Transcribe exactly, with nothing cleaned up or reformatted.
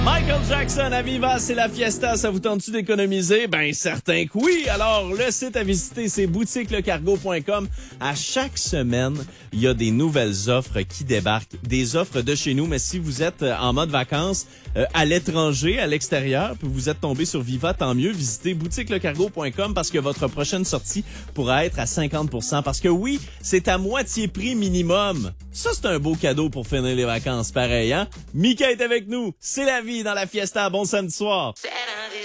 Michael Jackson à Viva, c'est la fiesta. Ça vous tente-tu d'économiser? Ben, certain que oui. Alors, le site à visiter, c'est boutique le cargo point com. À chaque semaine, il y a des nouvelles offres qui débarquent. Des offres de chez nous, mais si vous êtes en mode vacances euh, à l'étranger, à l'extérieur, puis vous êtes tombé sur Viva, tant mieux. Visitez boutique le cargo point com parce que votre prochaine sortie pourra être à cinquante pour cent. Parce que oui, c'est à moitié prix minimum. Ça, c'est un beau cadeau pour finir les vacances, pareil, hein? Mika est avec nous. C'est la vie dans la fiesta. Bon samedi soir.